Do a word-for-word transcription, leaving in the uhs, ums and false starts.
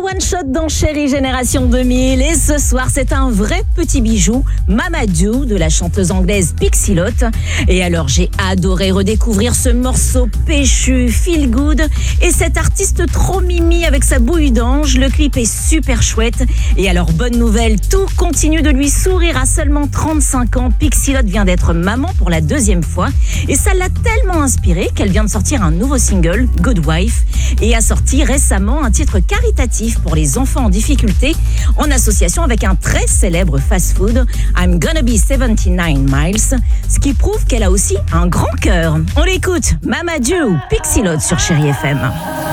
One Shot dans Chérie Génération deux mille et ce soir c'est un vrai petit bijou, Mamadou de la chanteuse anglaise Pixie Lott. Et alors j'ai adoré redécouvrir ce morceau péchu, feel good et cet artiste trop mimi avec sa bouille d'ange. Le clip est super chouette et alors bonne nouvelle, tout continue de lui sourire à seulement trente-cinq ans. Pixie Lott vient d'être maman pour la deuxième fois et ça l'a tellement inspirée qu'elle vient de sortir un nouveau single, Good Wife, et a sorti récemment un titre caritatif pour les enfants en difficulté en association avec un très célèbre fast-food, I'm Gonna Be soixante-dix-neuf Miles, ce qui prouve qu'elle a aussi un grand cœur. On l'écoute, Mamadou, Pixie Lott sur Chérie F M.